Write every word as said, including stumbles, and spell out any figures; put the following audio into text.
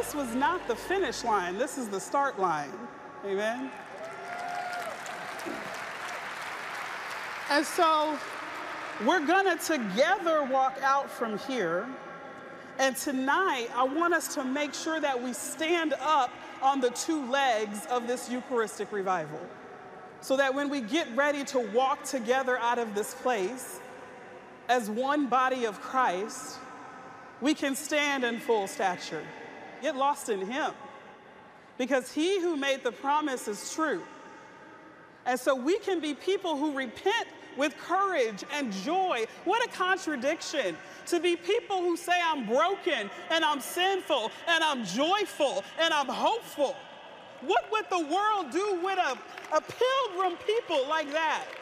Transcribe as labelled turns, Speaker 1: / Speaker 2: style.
Speaker 1: this was not the finish line. This is the start line. Amen? And so we're going to together walk out from here. And tonight, I want us to make sure that we stand up on the two legs of this Eucharistic revival, so that when we get ready to walk together out of this place as one body of Christ, we can stand in full stature. Get lost in him, because he who made the promise is true. And so we can be people who repent with courage and joy. What a contradiction to be people who say, I'm broken and I'm sinful and I'm joyful and I'm hopeful. What would the world do with a, a pilgrim people like that?